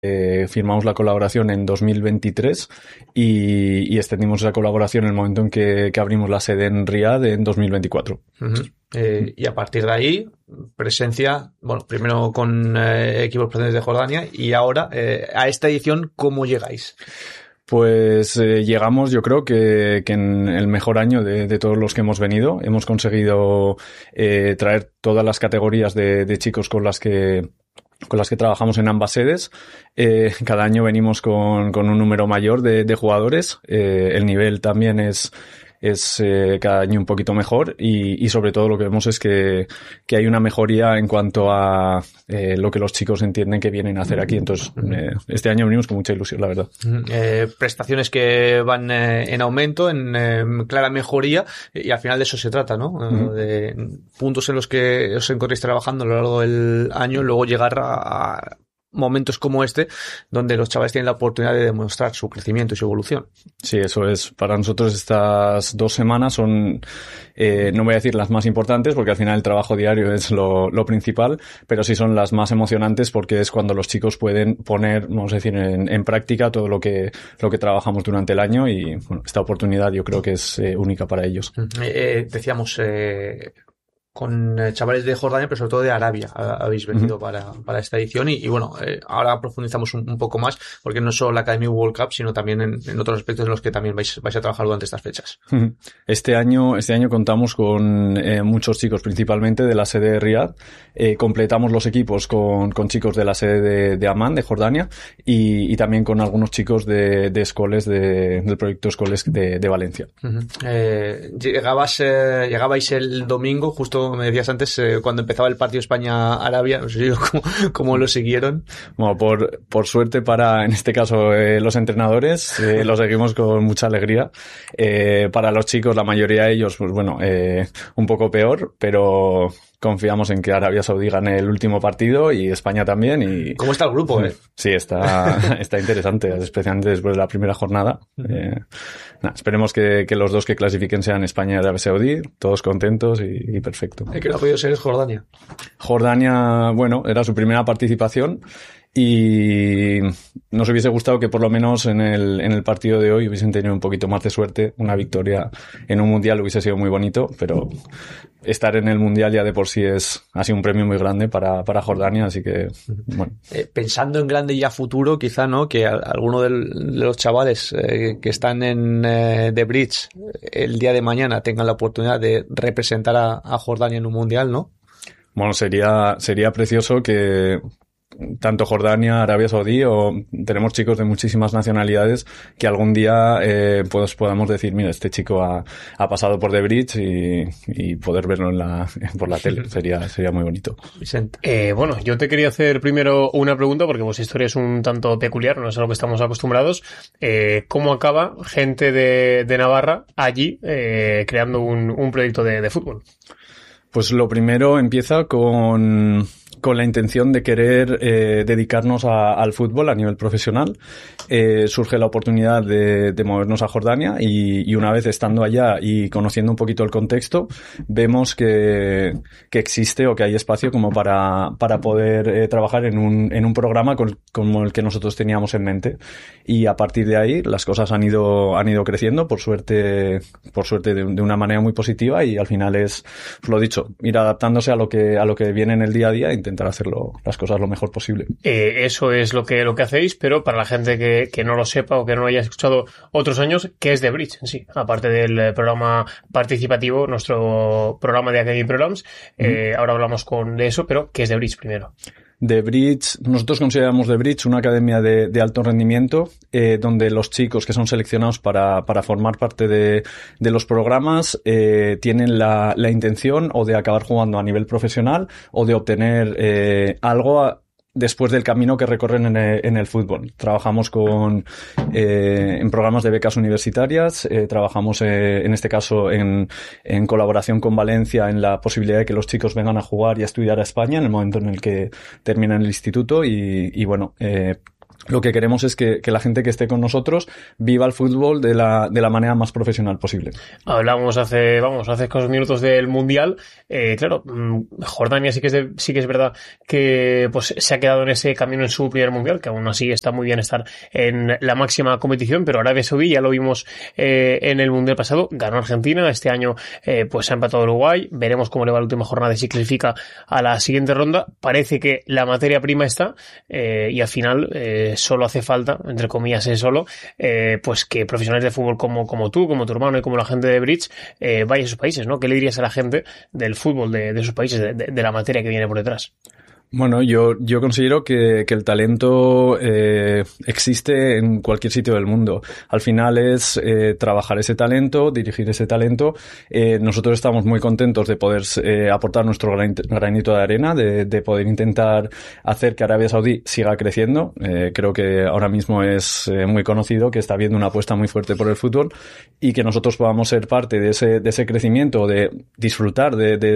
firmamos la colaboración en 2023 y extendimos esa colaboración en el momento en que abrimos la sede en Riad en 2024. Uh-huh. Y a partir de ahí, presencia, bueno, primero con equipos procedentes de Jordania y ahora a esta edición, ¿cómo llegáis? Pues llegamos, yo creo que en el mejor año de todos los que hemos venido. Hemos conseguido traer todas las categorías de chicos con las que trabajamos en ambas sedes. Cada año venimos con un número mayor de jugadores. El nivel también es cada año un poquito mejor y sobre todo lo que vemos es que hay una mejoría en cuanto a lo que los chicos entienden que vienen a hacer aquí. Entonces, este año venimos con mucha ilusión, la verdad. Prestaciones que van en aumento, en clara mejoría, y al final de eso se trata, ¿no? De puntos en los que os encontréis trabajando a lo largo del año, luego llegar a momentos como este, donde los chavales tienen la oportunidad de demostrar su crecimiento y su evolución. Sí, eso es. Para nosotros estas 2 semanas son, no voy a decir las más importantes, porque al final el trabajo diario es lo principal, pero sí son las más emocionantes porque es cuando los chicos pueden poner, vamos a decir, en práctica todo lo que trabajamos durante el año y, bueno, esta oportunidad yo creo que es única para ellos. Decíamos, con chavales de Jordania, pero sobre todo de Arabia habéis venido para esta edición y bueno, ahora profundizamos un poco más porque no solo la Academy World Cup, sino también en otros aspectos en los que también vais a trabajar durante estas fechas. Este año contamos con muchos chicos, principalmente de la sede de Riad. Completamos los equipos con chicos de la sede de Amán, de Jordania, y también con algunos chicos de escoles del proyecto Escoles de Valencia. Llegabais el domingo, justo me decías antes, cuando empezaba el partido España-Arabia, no sé cómo lo siguieron. Bueno, por suerte para, en este caso, los entrenadores, lo seguimos con mucha alegría. Para los chicos, la mayoría de ellos, pues bueno, un poco peor, pero confiamos en que Arabia Saudí gane el último partido y España también. Y ¿cómo está el grupo? Sí, está interesante, especialmente después de la primera jornada. Esperemos que los dos que clasifiquen sean España y Arabia Saudí, todos contentos y perfecto. El que no ha podido ser es Jordania. Jordania, bueno, era su primera participación y nos hubiese gustado que por lo menos en el partido de hoy hubiesen tenido un poquito más de suerte. Una victoria en un mundial hubiese sido muy bonito, pero estar en el mundial ya de por sí ha sido un premio muy grande para Jordania, así que bueno. Pensando en grande y a futuro, quizá, ¿no? Que alguno de los chavales que están en The Bridge el día de mañana tengan la oportunidad de representar a Jordania en un mundial, ¿no? Bueno, sería precioso que tanto Jordania, Arabia Saudí o tenemos chicos de muchísimas nacionalidades que algún día pues podamos decir, mira, este chico ha pasado por The Bridge y poder verlo por la tele. Sería muy bonito. Vicente. Bueno, yo te quería hacer primero una pregunta porque vuestra historia es un tanto peculiar, no es a lo que estamos acostumbrados. ¿Cómo acaba gente de Navarra allí creando un proyecto de fútbol? Pues lo primero empieza con la intención de querer dedicarnos al fútbol a nivel profesional. Surge la oportunidad de movernos a Jordania y una vez estando allá y conociendo un poquito el contexto, vemos que existe o que hay espacio como para poder trabajar en un programa como el que nosotros teníamos en mente. Y a partir de ahí las cosas han ido creciendo, por suerte de una manera muy positiva, y al final es, lo dicho, ir adaptándose a lo que viene en el día a día e intentar hacerlo las cosas lo mejor posible. Eso es lo que hacéis, pero para la gente que no lo sepa o que no lo haya escuchado otros años, ¿qué es The Bridge en sí? Aparte del programa participativo, nuestro programa de Academy Programs, ahora hablamos de eso, pero ¿qué es The Bridge primero? The Bridge, nosotros consideramos The Bridge una academia de alto rendimiento, donde los chicos que son seleccionados para formar parte de los programas tienen la intención o de acabar jugando a nivel profesional o de obtener algo después del camino que recorren en el fútbol. Trabajamos en programas de becas universitarias, trabajamos en este caso en colaboración con Valencia en la posibilidad de que los chicos vengan a jugar y a estudiar a España en el momento en el que terminan el instituto y bueno, lo que queremos es que la gente que esté con nosotros viva el fútbol de la manera más profesional posible. Hablamos hace escasos minutos del Mundial. Claro, Jordania sí que es verdad que pues se ha quedado en ese camino en su primer Mundial, que aún así está muy bien estar en la máxima competición, pero Arabia Saudí ya lo vimos en el Mundial pasado, ganó Argentina, este año pues ha empatado Uruguay, veremos cómo le va la última jornada y si clasifica a la siguiente ronda. Parece que la materia prima está y al final solo hace falta, entre comillas solo, pues que profesionales de fútbol como tú, como tu hermano y como la gente de Bridge vaya a sus países, ¿no? ¿Qué le dirías a la gente del fútbol de sus países, de la materia que viene por detrás? Bueno, yo considero que el talento existe en cualquier sitio del mundo. Al final es trabajar ese talento, dirigir ese talento. Nosotros estamos muy contentos de poder aportar nuestro granito de arena, de poder intentar hacer que Arabia Saudí siga creciendo. Creo que ahora mismo es muy conocido que está habiendo una apuesta muy fuerte por el fútbol y que nosotros podamos ser parte de ese crecimiento, de disfrutar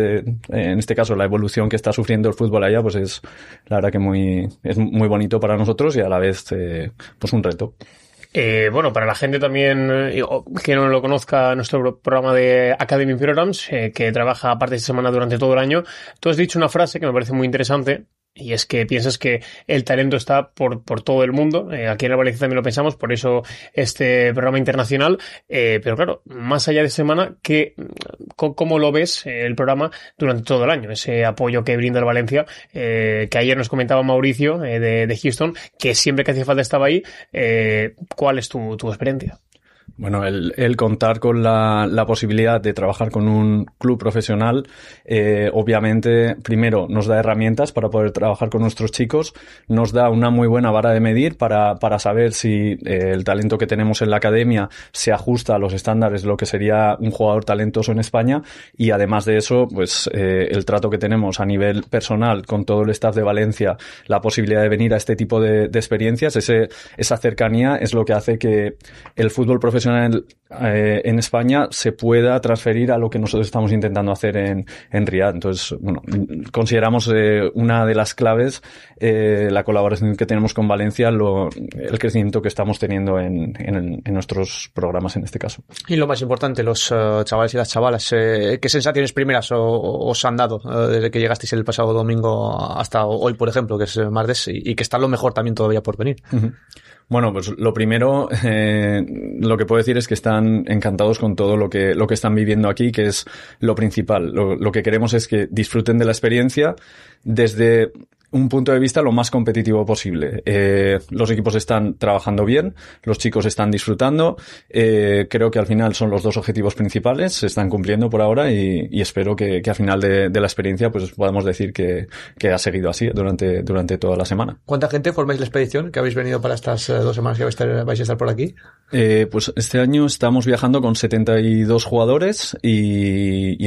en este caso, la evolución que está sufriendo el fútbol allá, pues es la verdad que es muy bonito para nosotros y a la vez pues un reto. Bueno, para la gente también que no lo conozca, nuestro programa de Academy Programs, que trabaja aparte de esta semana durante todo el año, tú has dicho una frase que me parece muy interesante. Y es que piensas que el talento está por todo el mundo. Aquí en el Valencia también lo pensamos, por eso este programa internacional. Pero claro, más allá de semana, ¿cómo lo ves el programa durante todo el año? Ese apoyo que brinda el Valencia, que ayer nos comentaba Mauricio de Houston, que siempre que hacía falta estaba ahí. ¿Cuál es tu experiencia? Bueno, el contar con la posibilidad de trabajar con un club profesional, obviamente, primero nos da herramientas para poder trabajar con nuestros chicos, nos da una muy buena vara de medir para saber si el talento que tenemos en la academia se ajusta a los estándares de lo que sería un jugador talentoso en España, y además de eso, pues el trato que tenemos a nivel personal con todo el staff de Valencia, la posibilidad de venir a este tipo de experiencias, esa cercanía es lo que hace que el fútbol profesional en España se pueda transferir a lo que nosotros estamos intentando hacer en Riad. Entonces, bueno, consideramos una de las claves la colaboración que tenemos con Valencia, el crecimiento que estamos teniendo en nuestros programas en este caso. Y lo más importante, los chavales y las chavalas, ¿qué sensaciones primeras os han dado desde que llegasteis el pasado domingo hasta hoy, por ejemplo, que es martes, y que está lo mejor también todavía por venir? Uh-huh. Bueno, pues lo primero, lo que puedo decir es que están encantados con todo lo que están viviendo aquí, que es lo principal. Lo que queremos es que disfruten de la experiencia desde un punto de vista lo más competitivo posible. Los equipos están trabajando bien, los chicos están disfrutando, creo que al final son los dos objetivos principales, se están cumpliendo por ahora y espero que al final de la experiencia pues podamos decir que ha seguido así durante toda la semana. ¿Cuánta gente formáis la expedición que habéis venido para estas 2 semanas que vais a estar por aquí? Pues este año estamos viajando con 72 jugadores y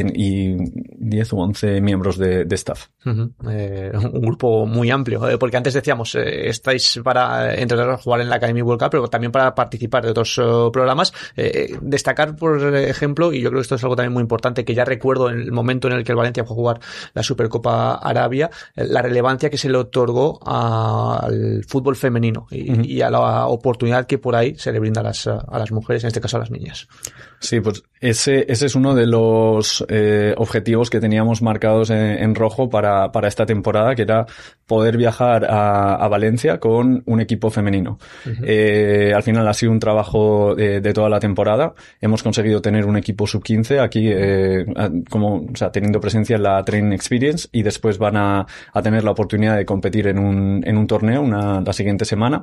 10 u 11 miembros de staff. Uh-huh. Un grupo muy amplio, porque antes decíamos, estáis para entrenar a jugar en la Academy World Cup, pero también para participar de otros programas. Destacar, por ejemplo, y yo creo que esto es algo también muy importante, que ya recuerdo en el momento en el que el Valencia fue a jugar la Supercopa Arabia, la relevancia que se le otorgó al fútbol femenino y a la oportunidad que por ahí se le brinda a las mujeres, en este caso a las niñas. Sí, pues ese es uno de los objetivos que teníamos marcados en rojo para esta temporada, que era poder viajar a Valencia con un equipo femenino. Uh-huh. Al final ha sido un trabajo de toda la temporada. Hemos conseguido tener un equipo sub-15 aquí, teniendo presencia en la Training Experience, y después van a tener la oportunidad de competir en un torneo la siguiente semana.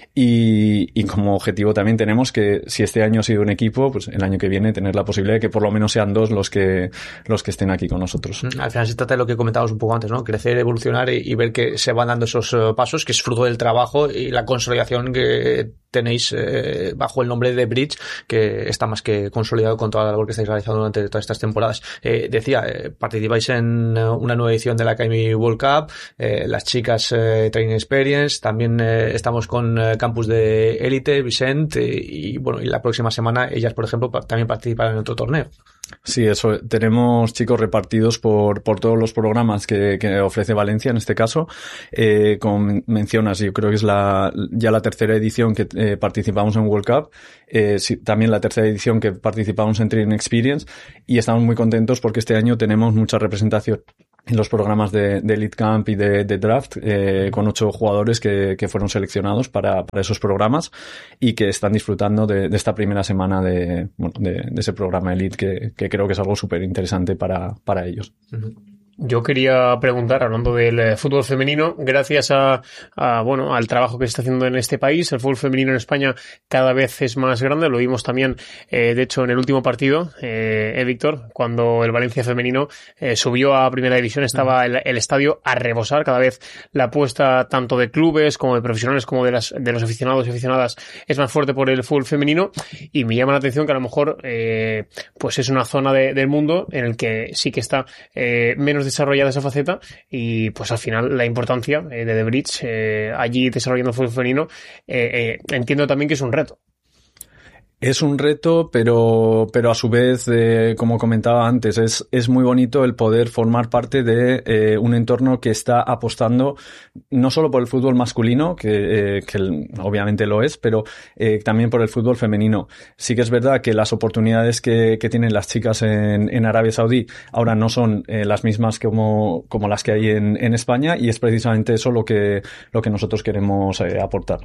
Y como objetivo también tenemos que, si este año ha sido un equipo, pues el año que viene tener la posibilidad de que por lo menos sean 2 los que estén aquí con nosotros. Al final se trata de lo que comentábamos un poco antes, ¿no? Crecer, evolucionar y ver que se van dando esos pasos, que es fruto del trabajo y la consolidación que tenéis bajo el nombre de Bridge, que está más que consolidado con toda la labor que estáis realizando durante todas estas temporadas. Decía, participáis en una nueva edición de la Academy World Cup, las chicas Training Experience, también estamos con Campus de Élite, Vicente, y bueno, y la próxima semana ellas, por ejemplo, también participarán en otro torneo. Sí, eso. Tenemos chicos repartidos por todos los programas que ofrece Valencia en este caso. Como mencionas, yo creo que es ya la tercera edición que participamos en World Cup. Sí, también la tercera edición que participamos en Training Experience, y estamos muy contentos porque este año tenemos mucha representación en los programas de Elite Camp y de Draft, con 8 jugadores que fueron seleccionados para esos programas y que están disfrutando de esta primera semana de ese programa Elite que creo que es algo súper interesante para ellos. Uh-huh. Yo quería preguntar, hablando del fútbol femenino, gracias al trabajo que se está haciendo en este país, el fútbol femenino en España cada vez es más grande. Lo vimos también, de hecho, en el último partido, Víctor, cuando el Valencia femenino subió a primera división, estaba el estadio a rebosar. Cada vez la apuesta tanto de clubes como de profesionales como de los aficionados y aficionadas es más fuerte por el fútbol femenino, y me llama la atención que a lo mejor pues es una zona del mundo en el que sí que está menos desarrollada esa faceta, y pues al final la importancia de The Bridge allí desarrollando el fútbol femenino, entiendo también que es un reto. Es un reto, pero a su vez, como comentaba antes, es muy bonito el poder formar parte de un entorno que está apostando no solo por el fútbol masculino, que obviamente lo es, pero también por el fútbol femenino. Sí que es verdad que las oportunidades que tienen las chicas en Arabia Saudí ahora no son las mismas como las que hay en España, y es precisamente eso lo que nosotros queremos aportar.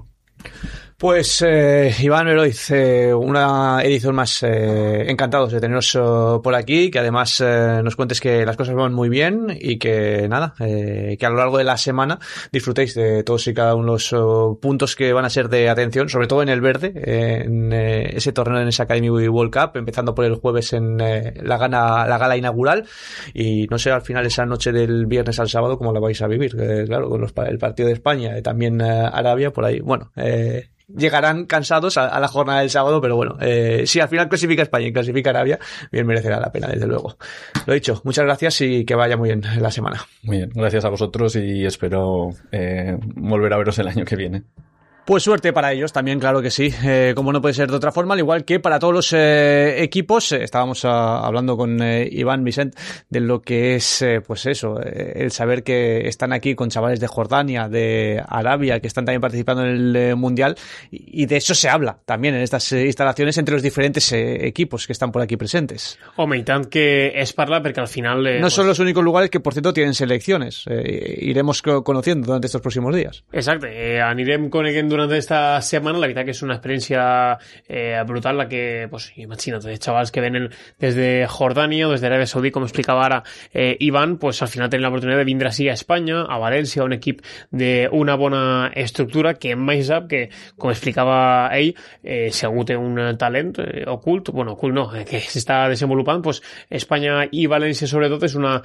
Pues Iván Meroiz, una edición más, encantados de teneros por aquí, que además nos cuentes que las cosas van muy bien y que nada, que a lo largo de la semana disfrutéis de todos y cada uno de los puntos que van a ser de atención, sobre todo en el verde, en ese torneo, en esa Academy World Cup, empezando por el jueves en la gala inaugural, y no sé al final esa noche del viernes al sábado cómo la vais a vivir, claro, con el partido de España y también Arabia por ahí, bueno, llegarán cansados a la jornada del sábado, pero bueno, si al final clasifica España y clasifica Arabia, bien merecerá la pena, desde luego. Lo dicho, muchas gracias y que vaya muy bien la semana. Muy bien, gracias a vosotros y espero volver a veros el año que viene. Pues suerte para ellos también, claro que sí, como no puede ser de otra forma, al igual que para todos los equipos. Estábamos hablando con Iván Vicent de lo que es, pues eso, el saber que están aquí con chavales de Jordania, de Arabia, que están también participando en el Mundial, y de eso se habla también en estas instalaciones entre los diferentes equipos que están por aquí presentes. Home, i tant que es parla perquè al final... no son los únicos lugares que, por cierto, tienen selecciones. Iremos conociendo durante estos próximos días. Exacte, anirem coneixent durant esta setmana. La veritat que és una experiència brutal la que, pues, imagina't, xavals que venen des de Jordània o des d'Aràbia Saudí, com explicava ara Iván, pues al final tenen l'oportunitat de vindre així a Espanya, a València, un equip d'una bona estructura que mai sap que, com explicava ell, si algú té un talent ocult, bueno, ocult no, que s'està desenvolupant, pues Espanya i València sobretot és una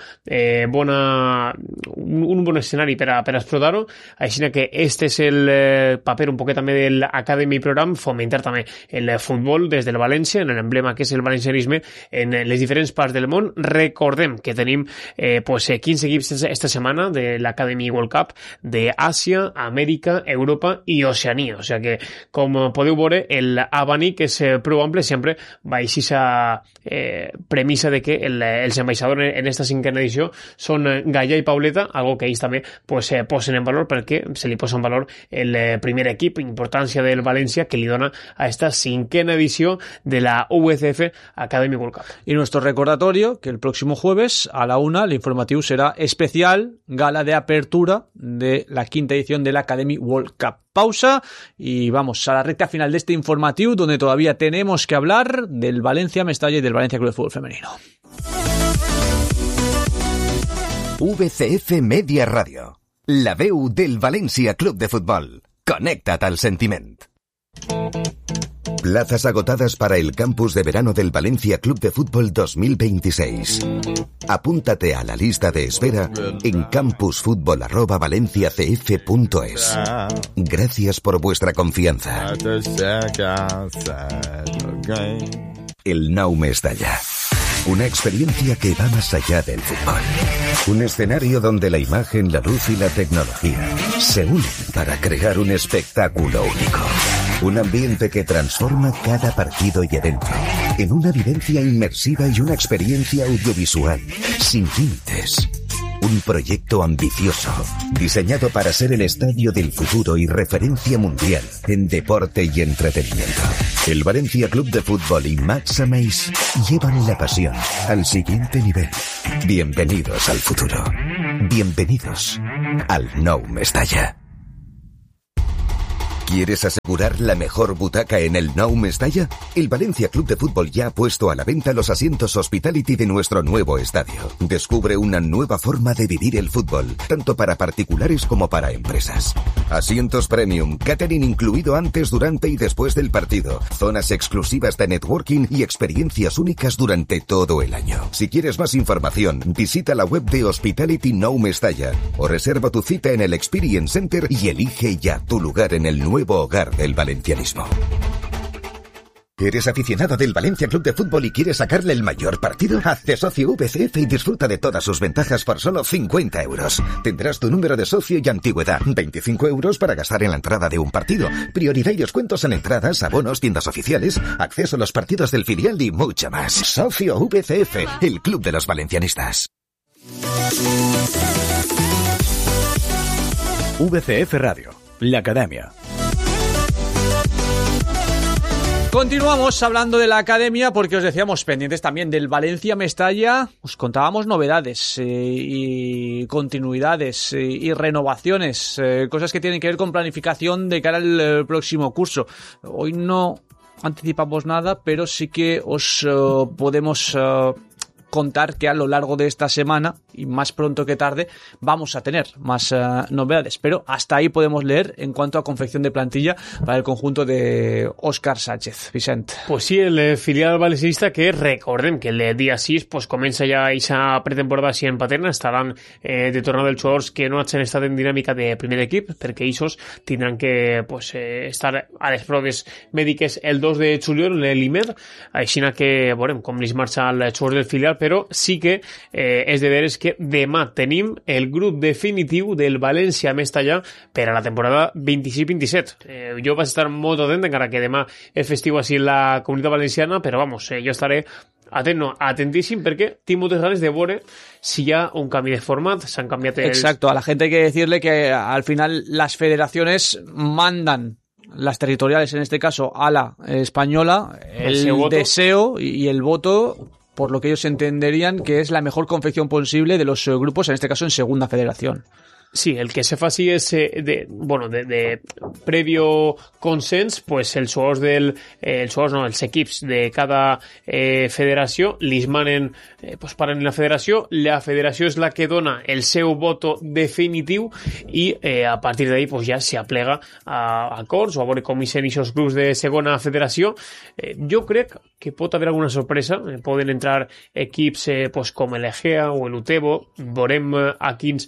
un bon escenari per a explotar-ho, així que este és el paper un poquet també de l'Academy Program, fomentar també el futbol des del València, en l'emblema que és el valencianisme en les diferents parts del món. Recordem que tenim 15 equips esta setmana de l'Academy World Cup d'Àsia, Amèrica, Europa i Oceania, o sigui que, com podeu veure, l'abanic és prou ample, sempre va així a premissa de que els ambaixadors en esta cinquena edició són Gaia i Pauleta, algo que ells també posen en valor perquè se li posa en valor el primer equip, importància del València que li dona a esta cinquena edició de la UCF Academy World Cup. Y nuestro recordatorio, que el próximo jueves a la 1 el informativo será especial, gala de apertura de la quinta edición de la Academy World Cup. Pausa y vamos a la recta final de este informativo, donde todavía tenemos que hablar del Valencia Mestalla y del Valencia Club de Fútbol Femenino. VCF Media Radio, la veu del València Club de Futbol. Connecta't al sentiment. Plazas agotadas para el campus de verano del Valencia Club de Fútbol 2026. Apúntate a la lista de espera en campusfutbol@valenciacf.es. Gracias por vuestra confianza. El Nou Mestalla. Una experiencia que va más allá del fútbol. Un escenario donde la imagen, la luz y la tecnología se unen para crear un espectáculo único. Un ambiente que transforma cada partido y evento en una vivencia inmersiva y una experiencia audiovisual sin límites. Un proyecto ambicioso, diseñado para ser el estadio del futuro y referencia mundial en deporte y entretenimiento. El Valencia Club de Fútbol y Max Ameis llevan la pasión al siguiente nivel. Bienvenidos al futuro. Bienvenidos al Nou Mestalla. ¿Quieres asegurar la mejor butaca en el Nou Mestalla? El Valencia Club de Fútbol ya ha puesto a la venta los asientos Hospitality de nuestro nuevo estadio. Descubre una nueva forma de vivir el fútbol, tanto para particulares como para empresas. Asientos premium, catering incluido antes, durante y después del partido, zonas exclusivas de networking y experiencias únicas durante todo el año. Si quieres más información, visita la web de Hospitality Nou Mestalla o reserva tu cita en el Experience Center y elige ya tu lugar en el nuevo hogar del valencianismo. ¿Eres aficionado del Valencia Club de Fútbol y quieres sacarle el mayor partido? Hazte socio VCF y disfruta de todas sus ventajas por solo 50 euros. Tendrás tu número de socio y antigüedad, 25 euros para gastar en la entrada de un partido, prioridad y descuentos en entradas, abonos, tiendas oficiales, acceso a los partidos del filial y mucho más. Socio VCF, el club de los valencianistas. VCF Radio, la academia. Continuamos hablando de la academia porque os decíamos pendientes también del Valencia Mestalla. Os contábamos novedades y continuidades y renovaciones, cosas que tienen que ver con planificación de cara al próximo curso. Hoy no anticipamos nada, pero sí que os podemos contar que a lo largo de esta semana y más pronto que tarde vamos a tener más novedades, pero hasta ahí podemos leer en cuanto a confección de plantilla para el conjunto de Óscar Sánchez. Vicent. Pues sí, el filial valencianista, que recordem que el dia 6 pues, comença ja aquesta pretemporada així en paterna, estaran de tornada dels jugadors que no hagin estat en dinàmica de primer equip, perquè ells tindran que pues, estar a les proves mèdiques el 2 de juliol en l'IMED, així que veurem com li marxa als jugadors del filial, però sí que és de veres que demà tenim el grup definitiu del València Mestalla per a la temporada 26-27. Jo vaig estar molt atent, encara que demà és festiu així en la Comunitat Valenciana, però vamos, jo estaré atentíssim perquè tinc moltes ganes de veure si hi ha un canvi de format, s'han canviat els... Exacto, a la gente hay que decirle que al final las federaciones mandan, las territoriales en este caso, a la española, el deseo y el voto, por lo que ellos entenderían que es la mejor confección posible de los grupos, en este caso en segunda federación. Sí, el que se fa així és de previo consens, pues els equips de cada federació li manen pues paren la federació és la que dona el seu voto definitiu i a partir d'ahí pues ja s'aplega a acords o a veure com ixen aquests grups de segona federació. Jo crec que pot haver alguna sorpresa, poden entrar equips pues com l'Egea o l'Utebo, veurem a quins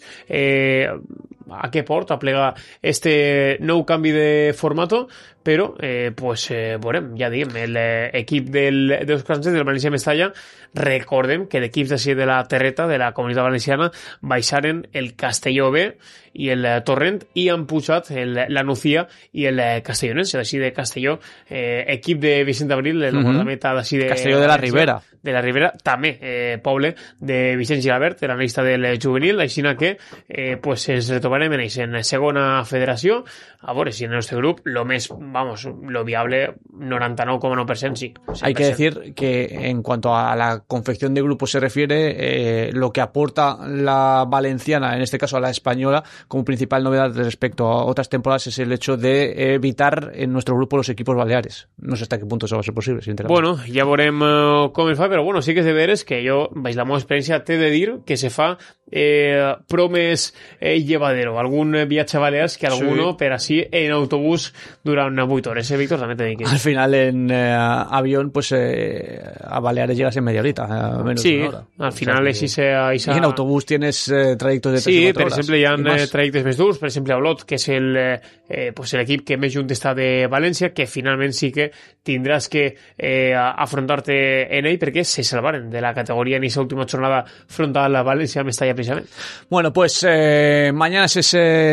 a què porta plegar este nou canvi de formato, però pues veurem, ja diguem, l'equip d'Òscar Sánchez del València Mestalla, recordem que l'equip d'ací de la Terreta, de la Comunitat Valenciana, baixaren el Castelló B i el Torrent i han pujat la Nucía i el Castellonense, d'ací de Castelló, equip de Vicent Abril, el guardameta d'ací de Castelló de la Ribera. De la Ribera, també poble de Vicent Gilabert, l'analista del juvenil, així que pues ens retrobarem en segona federació, a veure si en el nostre grup lo viable 99,9% sí. 100%. Hay que decir que en cuanto a la confección de grupos se refiere, lo que aporta la valenciana, en este caso a la española, como principal novedad respecto a otras temporadas es el hecho de evitar en nuestro grupo los equipos baleares. No sé hasta qué punto eso va a ser posible, sinceramente. Bueno, ja veurem com es fa, però bueno, sí que és de veres que jo, baix la meva experiència, t'he de dir que se fa promes llevadero, algun viatge a Balears que alguno per així en autobús durant 8 hores. Víctor, també t'he de dir que... Al final en avión, pues a Baleares llegas en media horita, menos de una hora. Al final y en autobús tienes trayectos de 3 Sí, o 4 per horas. exemple, hi ha trajectes més durs, per exemple, a Olot, que és l'equip que més junt està de València, que finalment sí que tindràs que afrontar-te en ell perquè se salvaren de la categoría en esa última jornada frontal a Valencia-Mestalla precisamente. Bueno, pues mañana es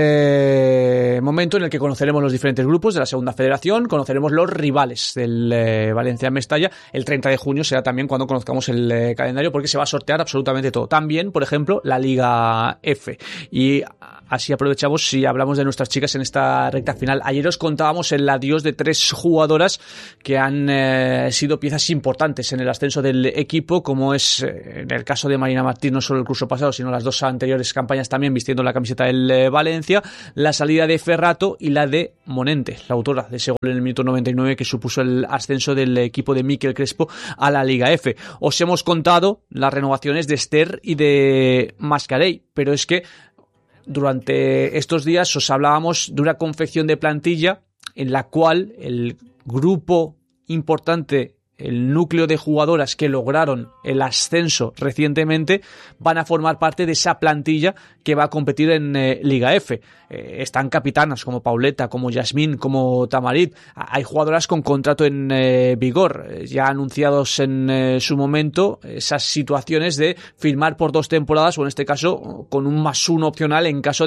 ese momento en el que conoceremos los diferentes grupos de la segunda federación, conoceremos los rivales del Valencia-Mestalla. El 30 de junio será también cuando conozcamos el calendario, porque se va a sortear absolutamente todo. También, por ejemplo, la Liga F. Y así aprovechamos si hablamos de nuestras chicas en esta recta final. Ayer os contábamos el adiós de 3 jugadoras que han sido piezas importantes en el ascenso del equipo, como es en el caso de Marina Martín, no solo el curso pasado, sino las 2 anteriores campañas también vistiendo la camiseta del Valencia, la salida de Ferrato y la de Monente, la autora de ese gol en el minuto 99 que supuso el ascenso del equipo de Miquel Crespo a la Liga F. Os hemos contado las renovaciones de Esther y de Mascarell, pero es que durante estos días os hablábamos de una confección de plantilla en la cual el grupo importante, el núcleo de jugadoras que lograron el ascenso recientemente, van a formar parte de esa plantilla que va a competir en Liga F. Están capitanas como Pauleta, como Yasmín, como Tamarit. Hay jugadoras con contrato en vigor, ya anunciados en su momento esas situaciones de firmar por 2 temporadas, o en este caso con un +1 opcional en caso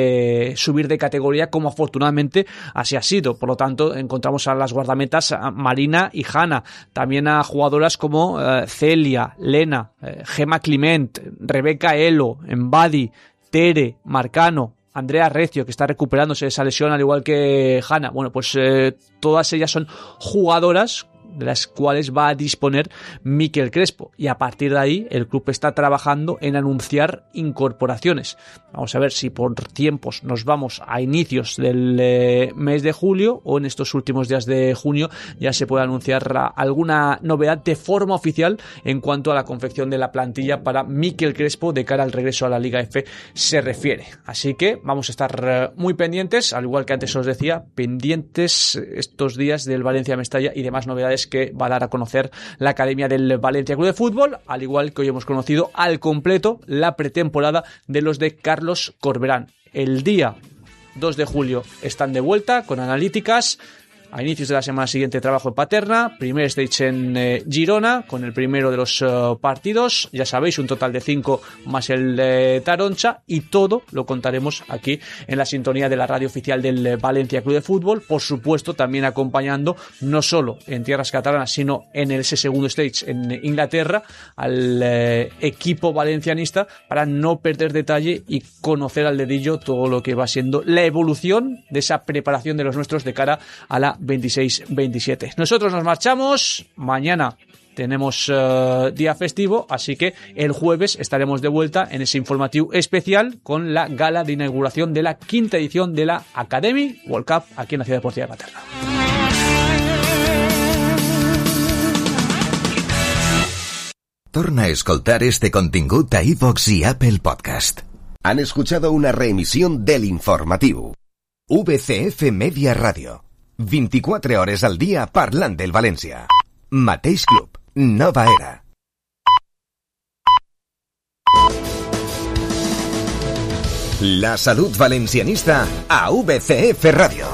de subir de categoría, como afortunadamente así ha sido. Por lo tanto, encontramos a las guardametas a Marina y Hanna, también a jugadoras como Celia, Lena, Gemma Clement, Rebeca Elo, Embadi, Tere, Marcano, Andrea Recio, que está recuperándose de esa lesión, al igual que Hanna. Bueno, pues todas ellas son jugadoras de las cuales va a disponer Miquel Crespo, y a partir de ahí el club está trabajando en anunciar incorporaciones. Vamos a ver si por tiempos nos vamos a inicios del mes de julio, o en estos últimos días de junio ya se puede anunciar alguna novedad de forma oficial en cuanto a la confección de la plantilla para Miquel Crespo de cara al regreso a la Liga F se refiere. Así que vamos a estar muy pendientes, al igual que antes os decía, pendientes estos días del Valencia-Mestalla y demás novedades que va a dar a conocer la Academia del Valencia Club de Fútbol, al igual que hoy hemos conocido al completo la pretemporada de los de Carlos Corberán. El día 2 de julio están de vuelta con analíticas. A inicios de la semana siguiente trabajo en Paterna, primer stage en Girona, con el primero de los partidos, ya sabéis, un total de 5 más el de Taroncha, y todo lo contaremos aquí en la sintonía de la radio oficial del Valencia Club de Fútbol, por supuesto también acompañando no solo en tierras catalanas, sino en ese segundo stage en Inglaterra al equipo valencianista, para no perder detalle y conocer al dedillo todo lo que va siendo la evolución de esa preparación de los nuestros de cara a la 26-27. Nosotros nos marchamos. Mañana tenemos día festivo, así que el jueves estaremos de vuelta en ese informativo especial con la gala de inauguración de la 5ª edición de la Academy World Cup aquí en la Ciudad Deportiva de Paterna. Torna a escoltar este contingut a iVox y Apple Podcast. Han escuchado una reemisión del informativo. VCF Media Radio. 24 hores al dia parlant del València. Mateix club, nova era. La salut valencianista a VCF Radio.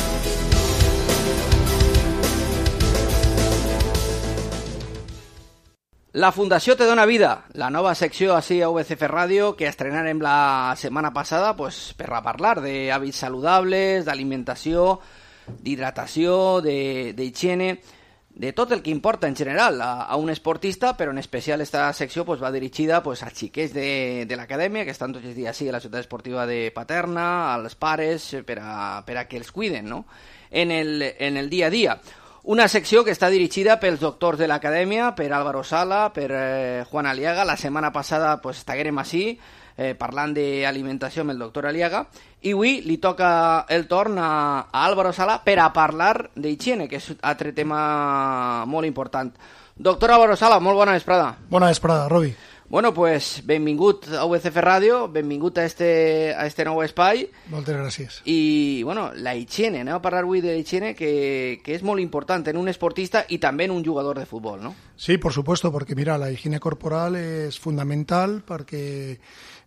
La Fundació Te Dona Vida, la nova secció així a VCF Ràdio que estrenarem la setmana passada pues, per a parlar d'hàbits saludables, d'alimentació, d'hidratació, d'higiene, de tot el que importa en general a un esportista, però en especial esta secció pues, va dirigida pues, als xiquets de l'acadèmia, que estan tots els dies així a la ciutat esportiva de Paterna, als pares, per a que els cuiden, no? en el dia a dia. Una secció que està dirigida pels doctors de l'acadèmia, per Álvaro Sala, per Juan Aliaga. La setmana passada pues, estiguérem així, parlant d'alimentació amb el doctor Aliaga, i avui li toca el torn a Álvaro Sala per a parlar d'higiene, que és un altre tema molt important. Doctor Álvaro Sala, molt bona vesprada. Bona vesprada, Robi. Bueno, pues benvingut a UCF Ràdio, benvingut a este nou espai. Moltes gràcies. I, bueno, la higiene, anem a parlar avui de la higiene, que es molt important en un esportista y también en un jugador de fútbol, ¿no? Sí, por supuesto, porque mira, la higiene corporal es fundamental porque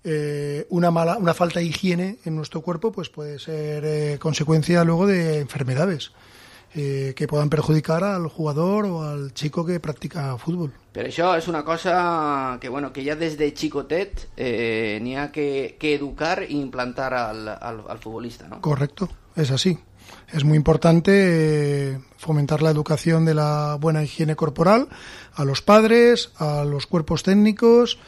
una falta de higiene en nuestro cuerpo pues puede ser consecuencia luego de enfermedades que puedan perjudicar al jugador o al chico que practica fútbol. Però això és una cosa que, bueno, que ja des de xicotet n'hi ha que educar e implantar al futbolista, ¿no? Correcto, es así. Es muy importante fomentar la educación de la buena higiene corporal a los padres, a los cuerpos técnicos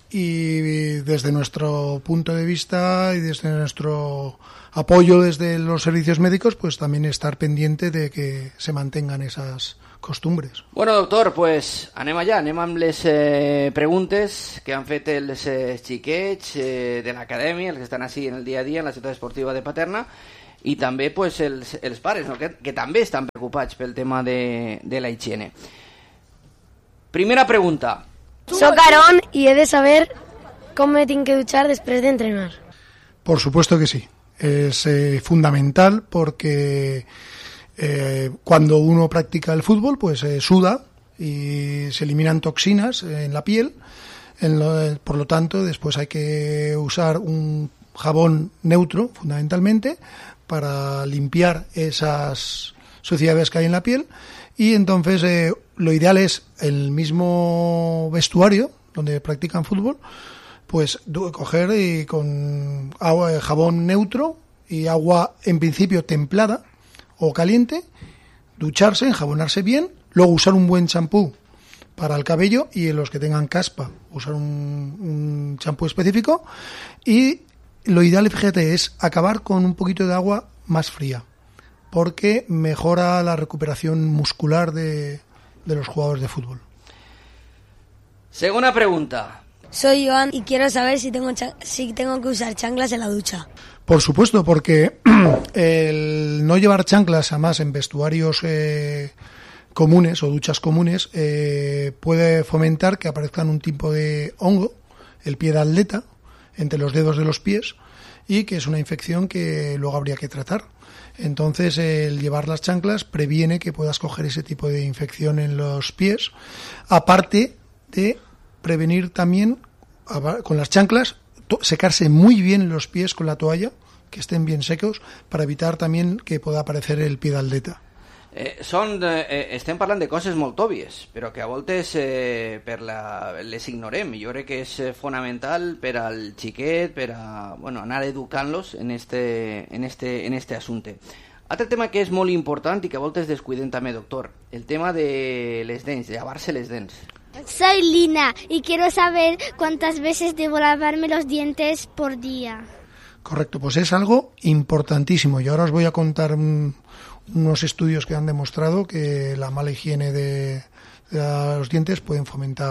y desde nuestro punto de vista y desde nuestro apoyo desde los servicios médicos, pues también estar pendiente de que se mantengan esas costumbres. Bueno, doctor, pues anem allà, anem amb les preguntes que han fet els xiquets de l'acadèmia, els que estan així en el dia a dia en la ciutat esportiva de Paterna, i també pues, els pares, no? que també estan preocupats pel tema de la higiene. Primera pregunta. Soc Aaron y he de saber cómo me tengo que duchar después de entrenar. Por supuesto que sí. Es fundamental porque cuando uno practica el fútbol, pues suda y se eliminan toxinas en la piel. Por lo tanto, después hay que usar un jabón neutro, fundamentalmente, para limpiar esas suciedades que hay en la piel. Y entonces lo ideal es el mismo vestuario donde practican fútbol, pues coger y con agua, jabón neutro y agua en principio templada o caliente, ducharse, enjabonarse bien, luego usar un buen champú para el cabello y en los que tengan caspa usar un champú específico, y lo ideal, fíjate, es acabar con un poquito de agua más fría porque mejora la recuperación muscular de los jugadores de fútbol. Segunda pregunta. Soy Joan y quiero saber si tengo que usar chanclas en la ducha. Por supuesto, porque el no llevar chanclas, además, en vestuarios comunes o duchas comunes, puede fomentar que aparezcan un tipo de hongo, el pie de atleta, entre los dedos de los pies, y que es una infección que luego habría que tratar. Entonces, el llevar las chanclas previene que puedas coger ese tipo de infección en los pies, aparte de prevenir también con las chanclas secarse muy bien los pies con la toalla, que estén bien secos, para evitar también que pueda aparecer el pie d'atleta. Estem parlant de coses molt òbvies, però que a voltes les ignorem. Jo crec que és fonamental per al xiquet, per a anar educant-los en este assumpte. Altre tema que és molt important i que a voltes descuidem també, doctor, el tema de les dents, de lavar-se les dents. Soy Lina y quiero saber cuántas veces debo lavarme los dientes por día. Correcto, pues es algo importantísimo. Y ahora os voy a contar unos estudios que han demostrado que la mala higiene de los dientes pueden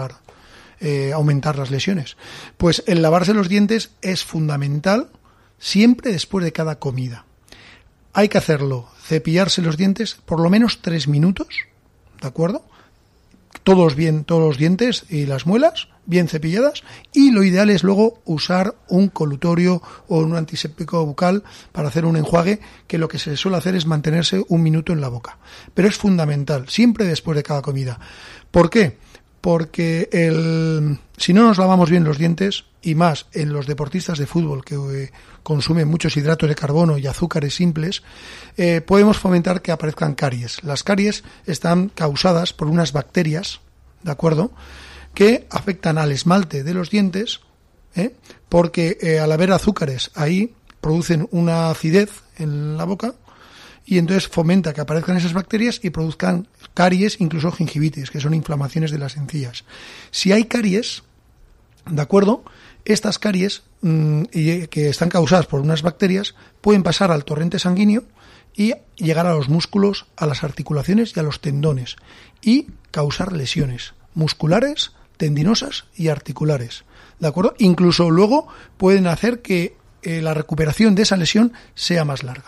aumentar las lesiones. Pues el lavarse los dientes es fundamental siempre después de cada comida. Hay que hacerlo, cepillarse los dientes por lo menos 3 minutos, ¿de acuerdo? Todos los dientes y las muelas bien cepilladas, y lo ideal es luego usar un colutorio o un antiséptico bucal para hacer un enjuague, que lo que se suele hacer es mantenerse 1 minuto en la boca. Pero es fundamental, siempre después de cada comida. ¿Por qué? Porque si no nos lavamos bien los dientes, y más en los deportistas de fútbol que consumen muchos hidratos de carbono y azúcares simples, podemos fomentar que aparezcan caries. Las caries están causadas por unas bacterias, ¿de acuerdo?, que afectan al esmalte de los dientes, porque al haber azúcares ahí producen una acidez en la boca, y entonces fomenta que aparezcan esas bacterias y produzcan caries, incluso gingivitis, que son inflamaciones de las encías. Si hay caries, ¿de acuerdo?, estas caries que están causadas por unas bacterias pueden pasar al torrente sanguíneo y llegar a los músculos, a las articulaciones y a los tendones, y causar lesiones musculares, tendinosas y articulares, ¿de acuerdo? Incluso luego pueden hacer que la recuperación de esa lesión sea más larga.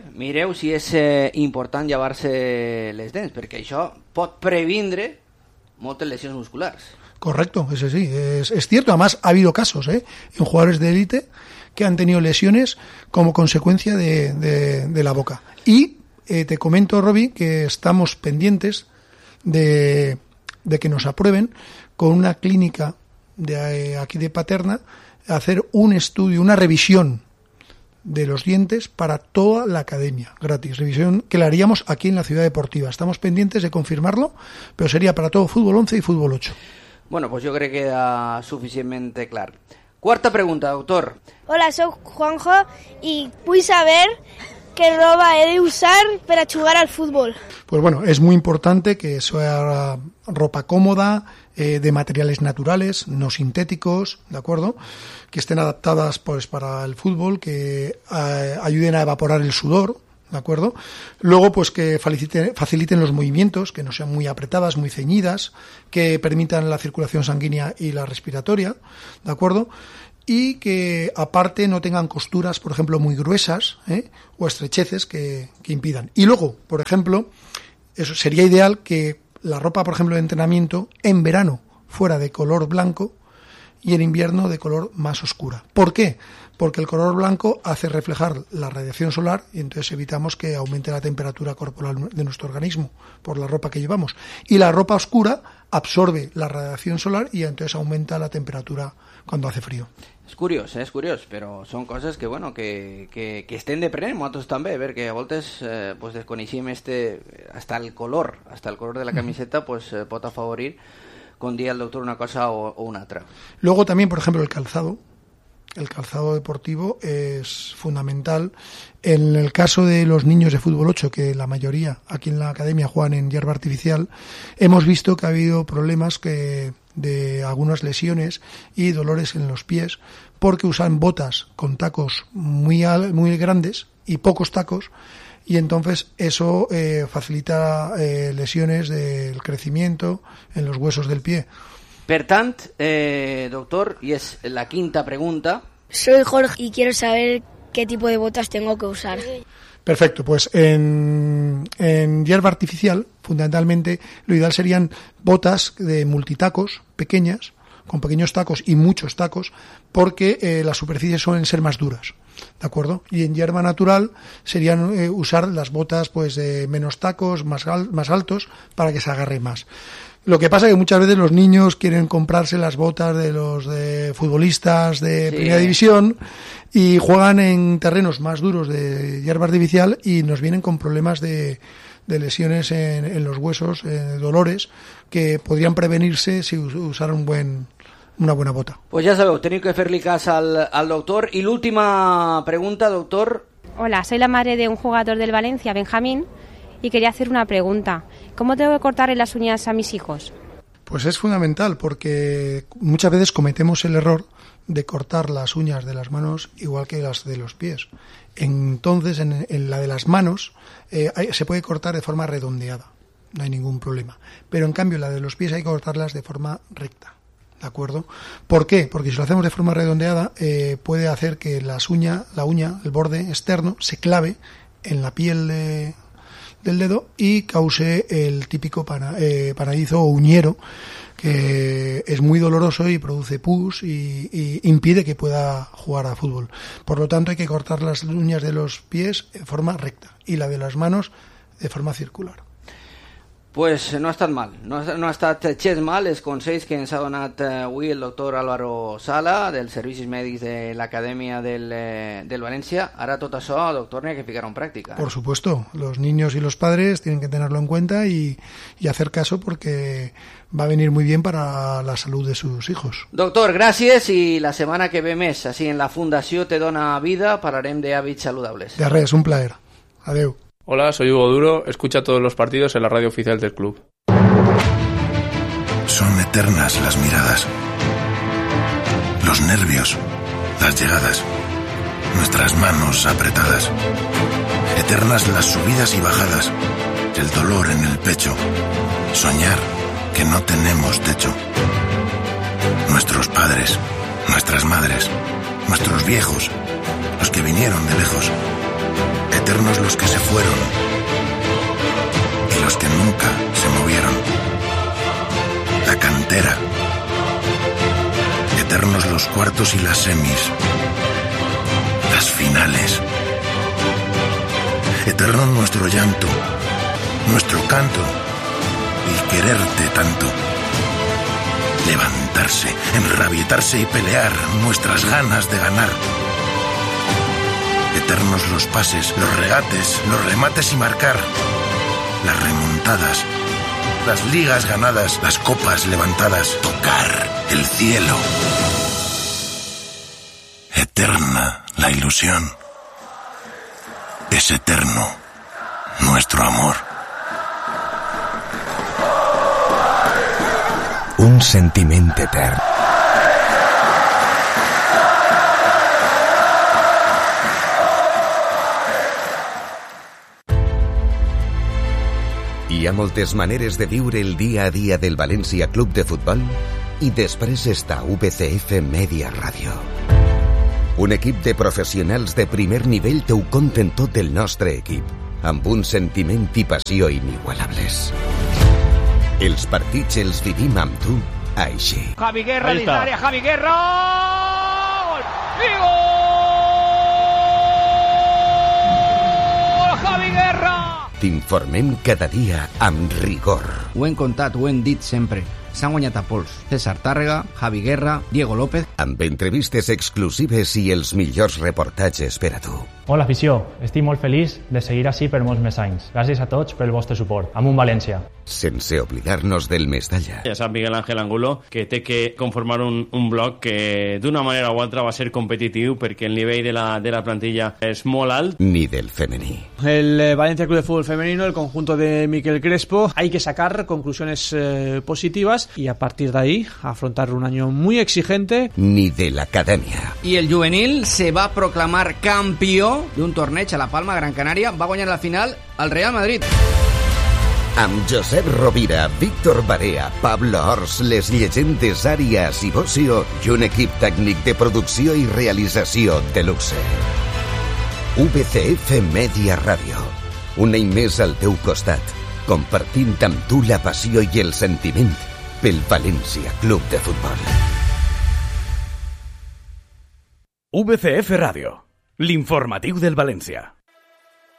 Mireu si és important llevar-se les dents, perquè això pot previndre moltes lesions musculars. Correcto, ese sí, es cierto. Además, ha habido casos en jugadores de élite que han tenido lesiones como consecuencia de la boca. Y te comento, Robbie, que estamos pendientes de que nos aprueben con una clínica de aquí de Paterna hacer un estudio, una revisión de los dientes para toda la academia, gratis, revisión que la haríamos aquí en la Ciudad Deportiva. Estamos pendientes de confirmarlo, pero sería para todo fútbol 11 y fútbol 8. Bueno, pues jo crec que queda suficientment clar. Quarta pregunta, doctor. Hola, soc Juanjo i vull saber qué ropa he de usar para jugar al fútbol. Pues bueno, es muy importante que sea ropa cómoda, de materiales naturales, no sintéticos, ¿de acuerdo? Que estén adaptadas pues para el fútbol, que ayuden a evaporar el sudor, ¿de acuerdo? Luego, pues que faciliten los movimientos, que no sean muy apretadas, muy ceñidas, que permitan la circulación sanguínea y la respiratoria, ¿de acuerdo? Y que aparte no tengan costuras, por ejemplo, muy gruesas, o estrecheces que impidan. Y luego, por ejemplo, eso sería ideal que la ropa, por ejemplo, de entrenamiento en verano fuera de color blanco y en invierno de color más oscura. ¿Por qué? Porque el color blanco hace reflejar la radiación solar y entonces evitamos que aumente la temperatura corporal de nuestro organismo por la ropa que llevamos. Y la ropa oscura absorbe la radiación solar y entonces aumenta la temperatura cuando hace frío. És curiós, però són coses que, bueno, que estem d'aprenent nosaltres també, perquè a voltes pues desconeixem hasta el color de la camiseta pues pot afavorir, com dia el doctor, una cosa o una altra. Luego también, por ejemplo, el calzado deportivo es fundamental. En el caso de los niños de fútbol 8, que la mayoría aquí en la academia juegan en hierba artificial, hemos visto que ha habido problemas de algunas lesiones y dolores en los pies porque usan botas con tacos muy grandes y pocos tacos, y entonces eso facilita lesiones del crecimiento en los huesos del pie. Per tant, doctor, y es la quinta pregunta. Soy Jorge y quiero saber qué tipo de botas tengo que usar. Perfecto, pues en hierba artificial, fundamentalmente, lo ideal serían botas de multitacos, pequeñas, con pequeños tacos y muchos tacos, porque las superficies suelen ser más duras, ¿de acuerdo? Y en hierba natural serían usar las botas pues de menos tacos, más altos, para que se agarre más. Lo que pasa es que muchas veces los niños quieren comprarse las botas de los futbolistas de primera división y juegan en terrenos más duros de hierba artificial y nos vienen con problemas de lesiones en los huesos, dolores, que podrían prevenirse si usaran una buena bota. Pues ya sabeu, teniu que fer-li cas al doctor. Y l'última pregunta, doctor. Hola, soy la madre de un jugador del Valencia, Benjamín, y quería hacer una pregunta. ¿Cómo tengo que cortarle las uñas a mis hijos? Pues es fundamental, porque muchas veces cometemos el error de cortar las uñas de las manos igual que las de los pies. Entonces, en la de las manos se puede cortar de forma redondeada, no hay ningún problema. Pero en cambio, la de los pies hay que cortarlas de forma recta, ¿de acuerdo? ¿Por qué? Porque si lo hacemos de forma redondeada, puede hacer que la uña, el borde externo, se clave en la piel del dedo y cause el típico panadizo o uñero, que es muy doloroso y produce pus y impide que pueda jugar a fútbol. Por lo tanto, hay que cortar las uñas de los pies de forma recta y la de las manos de forma circular. Pues no ha estat mal, no ha estat gens mal els consells que ens ha donat avui el doctor Álvaro Sala dels Servicis Mèdics de l'Acadèmia del València. Ara tot això, doctor, n'hi ha que ficar-ho en pràctica. Por supuesto, los niños y los padres tienen que tenerlo en cuenta y hacer caso, porque va a venir muy bien para la salud de sus hijos. Doctor, gràcies, i la setmana que ve més, així en la Fundació Te Dona Vida, parlarem d'hàbits saludables. De res, un plaer. Adeu. Hola, soy Hugo Duro, escucha todos los partidos en la radio oficial del club. Son eternas las miradas, los nervios, las llegadas, nuestras manos apretadas, eternas las subidas y bajadas, el dolor en el pecho, soñar que no tenemos techo. Nuestros padres, nuestras madres, nuestros viejos, los que vinieron de lejos, eternos los que se fueron y los que nunca se movieron. cuartos y las semis, las finales. Eterno nuestro llanto, nuestro canto y quererte tanto. Levantarse, enrabietarse y pelear nuestras ganas de ganar. Eternos los pases, los regates, los remates y marcar. Las remontadas, las ligas ganadas, las copas levantadas. Tocar el cielo. Eterna la ilusión. Es eterno nuestro amor. Un sentiment etern. Hi ha moltes maneres de viure el dia a dia del València Club de Futbol i després està VCF Media Ràdio. Un equip de professionals de primer nivell t'ho conten tot el nostre equip, amb un sentiment i passió inigualables. Els partits els vivim amb tu, així. Javi Guerra dins l'àrea, Javi Guerra! Gol! I gol! Javi Guerra! T'informem cada dia amb rigor. Ho hem contat, ho hem dit sempre. S'han guanyat a pols. César Tàrrega, Javi Guerra, Diego López... Amb entrevistes exclusives i els millors reportatges per a tu. Hola, afició. Estic molt feliç de seguir així per molts més anys. Gràcies a tots pel vostre suport. Amunt València. Sense oblidar-nos del Mestalla. Ja sap Miguel Ángel Angulo que té que conformar un bloc que d'una manera o altra va ser competitiu perquè el nivell de la plantilla és molt alt. Ni del femení. El Valencia Club de Fútbol Femenino, el conjunto de Miquel Crespo, hay que sacar conclusiones positivas y a partir de ahí afrontar un año muy exigente. Ni de la academia. I el juvenil se va proclamar campió d'un torneig a la Palma, Gran Canària. Va guanyar la final al Real Madrid. Amb Josep Rovira, Víctor Barea, Pablo Ors, les llegendes Àrias i Bocio i un equip tècnic de producció i realització de luxe. VCF Media Ràdio. Un any més al teu costat, compartint amb tu la passió i el sentiment pel València Club de Futbol. VCF Ràdio, l'informatiu del València.